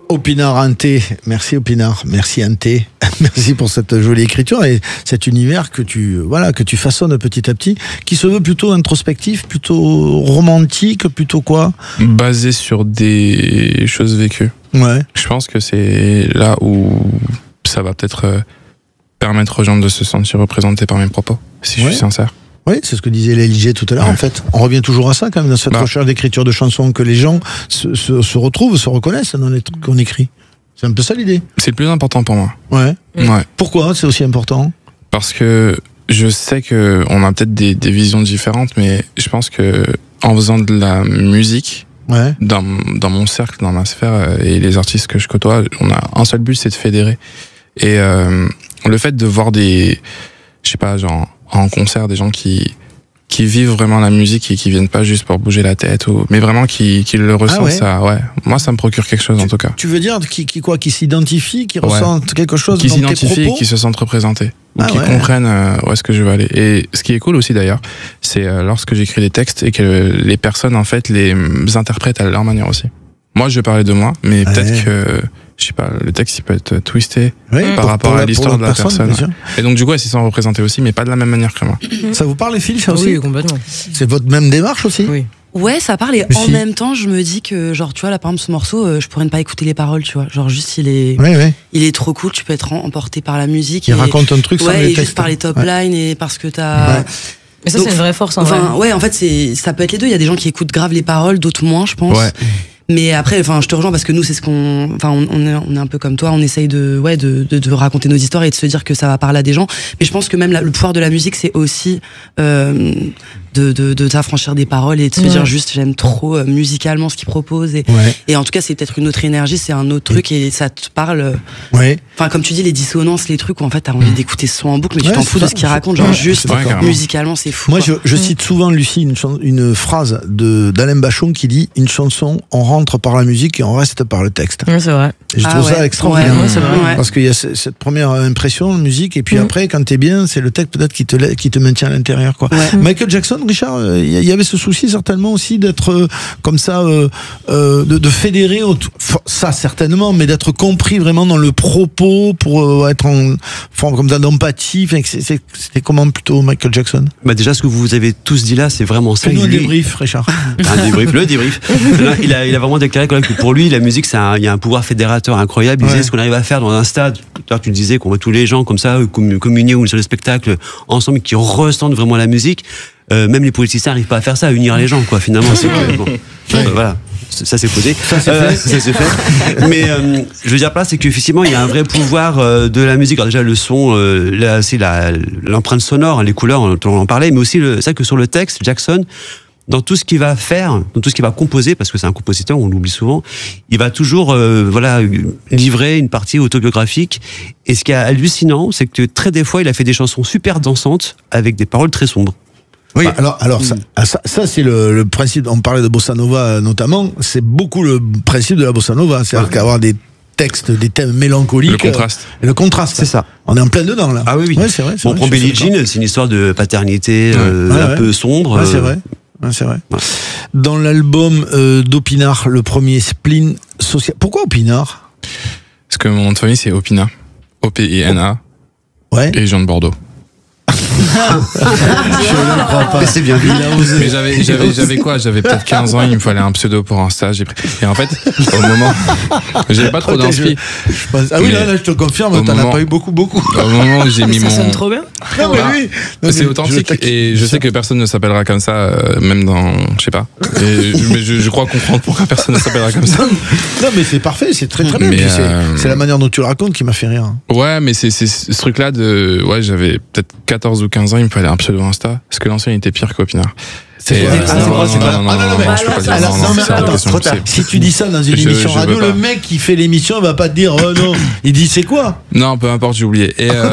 Opinard Ante, merci Opinard, merci Ante, merci pour cette jolie écriture et cet univers que tu façonnes petit à petit, qui se veut plutôt introspectif, plutôt romantique, plutôt quoi ? Basé sur des choses vécues. Ouais. Je pense que c'est là où ça va peut-être permettre aux gens de se sentir représentés par mes propos, si je suis sincère. Oui, c'est ce que disait l'LG tout à l'heure, en fait. On revient toujours à ça, quand même, dans cette recherche d'écriture de chansons, que les gens se retrouvent, se reconnaissent dans les trucs qu'on écrit. C'est un peu ça l'idée. C'est le plus important pour moi. Ouais. Ouais. Pourquoi c'est aussi important ? Parce que je sais qu'on a peut-être des visions différentes, mais je pense que en faisant de la musique, dans mon cercle, dans ma sphère, et les artistes que je côtoie, on a un seul but, c'est de fédérer. Et le fait de voir je sais pas, genre en concert, des gens qui vivent vraiment la musique et qui viennent pas juste pour bouger la tête, mais vraiment qui le ressentent, ça, moi ça me procure quelque chose en tout cas. Tu veux dire qui s'identifient, qui ressentent quelque chose qui dans tes s'identifient propos ? Et qui se sentent représentés, ou qui comprennent où est-ce que je veux aller. Et ce qui est cool aussi d'ailleurs, c'est lorsque j'écris des textes et que les personnes en fait les interprètent à leur manière aussi. Moi je vais parler de moi, mais peut-être que je sais pas, le texte il peut être twisté par rapport à l'histoire de la personne. Et donc du coup, elles s'y sont représentées aussi, mais pas de la même manière que moi. Ça vous parle les filles, ça aussi ? Oui, complètement. C'est votre même démarche aussi ? Oui. Ouais, ça parle et en même temps, je me dis que genre tu vois là par exemple ce morceau, je pourrais ne pas écouter les paroles, tu vois, genre juste il est trop cool, tu peux être emporté par la musique. Il raconte un truc sans les et textes. juste par les top lines et parce que t'as. Mais ça, c'est une vraie force en vrai. Ouais, en fait ça peut être les deux. Il y a des gens qui écoutent grave les paroles, d'autres moins, je pense. Ouais. Mais après, je te rejoins parce que nous, c'est ce qu'on, on est un peu comme toi, on essaye de raconter nos histoires et de se dire que ça va parler à des gens. Mais je pense que même le pouvoir de la musique, c'est aussi de t'affranchir des paroles et de se dire juste j'aime trop musicalement ce qu'il propose et en tout cas c'est peut-être une autre énergie, c'est un autre truc et ça te parle. Enfin comme tu dis les dissonances, les trucs où en fait t'as envie d'écouter ce son en boucle mais tu t'en fous de ce qu'il raconte, genre juste musicalement c'est fou. Moi je cite souvent Lucie une phrase d'Alain Bachung qui dit une chanson on rentre par la musique et on reste par le texte. Oui, c'est vrai. Et je trouve ça extraordinaire. C'est vrai. Parce qu'il y a cette première impression de musique et puis après quand t'es bien c'est le texte peut-être qui te maintient à l'intérieur quoi. Michael Jackson, Richard, il y avait ce souci certainement aussi d'être comme ça, de fédérer ça certainement, mais d'être compris vraiment dans le propos pour être en forme comme ça d'empathie. C'était comment plutôt Michael Jackson? Bah déjà ce que vous avez tous dit là, c'est vraiment ça. Fais-nous un débrief, Richard. Le débrief. Là, il a vraiment déclaré que pour lui la musique il y a un pouvoir fédérateur incroyable. Il disait ce qu'on arrive à faire dans un stade. Tu disais qu'on voit tous les gens comme ça communier ou sur le spectacle ensemble qui ressentent vraiment la musique. Même les politiciens n'arrivent pas à faire ça, à unir les gens, quoi. Finalement, c'est voilà. Ça c'est posé. Ça c'est fait. Mais je veux dire pas, c'est qu'effectivement il y a un vrai pouvoir de la musique. Alors déjà le son, c'est l'empreinte sonore, les couleurs, on en parlait, mais aussi c'est que sur le texte, Jackson, dans tout ce qu'il va faire, dans tout ce qu'il va composer, parce que c'est un compositeur, on l'oublie souvent, il va toujours livrer une partie autobiographique. Et ce qui est hallucinant, c'est que très des fois, il a fait des chansons super dansantes avec des paroles très sombres. Oui, alors ça c'est le principe. On parlait de bossa nova notamment. C'est beaucoup le principe de la bossa nova, c'est-à-dire qu'avoir des textes, des thèmes mélancoliques. Le contraste, c'est ça. On est en plein dedans là. Ah oui. Ouais, c'est vrai. On prend Billie Jean, c'est une histoire de paternité un peu sombre. Ouais, c'est vrai. C'est vrai. Ouais. Dans l'album d'Opinard, le premier Spleen Social. Pourquoi Opinard? Parce que mon nom de famille c'est Opina, O-P-I-N-A. Ouais. Et Jean de Bordeaux. Je ne crois pas. C'est bien vu. Mais j'avais quoi? J'avais peut-être 15 ans, il me fallait un pseudo pour un stage. Et en fait, au moment, j'avais pas trop d'inspi. Ah oui, là, je te confirme, t'en as pas eu beaucoup. Au moment où j'ai mis ça sonne trop bien. Non, mais oui. C'est authentique et je sais que personne ne s'appellera comme ça, même dans, je sais pas. Mais je crois comprendre pourquoi personne ne s'appellera comme ça. Non, mais c'est parfait, c'est très très bien. C'est la manière dont tu le racontes qui m'a fait rire. Ouais, mais c'est ce truc-là j'avais peut-être 14 ou 15 ans, il me fallait un pseudo Insta, parce que l'ancien était pire qu'Opinard. Si tu dis ça dans une émission radio, le mec qui fait l'émission va pas te dire oh non, il dit c'est quoi? Non, peu importe, j'ai oublié.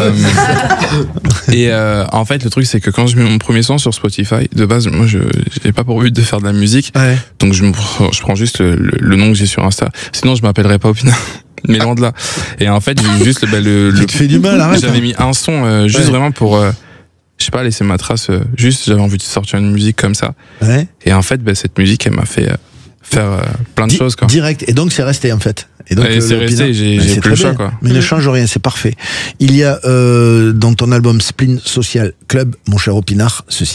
Et en fait, le truc c'est que quand je mets mon premier son sur Spotify, de base, moi je n'ai pas pour but de faire de la musique, donc je prends juste le nom que j'ai sur Insta. Sinon, je m'appellerais pas Opinard. Mais loin de là. Et en fait, j'ai juste tu te fais du mal, arrête. J'avais mis un son juste vraiment pour je sais pas, laisser ma trace, juste j'avais envie de sortir une musique comme ça. Et en fait, cette musique, elle m'a fait faire plein de choses quoi. Direct, et donc c'est resté en fait. Et donc, c'est resté, j'ai plus le choix, quoi. Mais ne change rien, c'est parfait. Il y a, dans ton album Spleen Social Club, mon cher Opinard, ceci.